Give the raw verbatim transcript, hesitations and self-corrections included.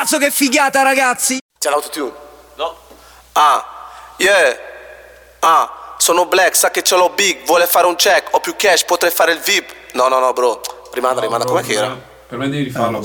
cazzo che figata, ragazzi. C'è l'autotune? No. Ah, yeah. Ah, sono black, sa che ce l'ho big. Vuole fare un check, ho più cash, potrei fare il V I P. No, no, no, bro. Rimanda, No, rimanda, bro, com'è che per era? me- Per me devi rifarlo.